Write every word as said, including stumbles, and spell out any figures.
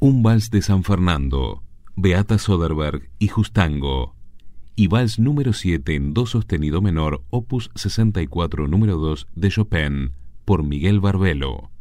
Un vals de San Fernando, Beata Soderbergh y Justango, y vals número siete en do sostenido menor, opus sesenta y cuatro número dos de Chopin, por Miguel Barbelo.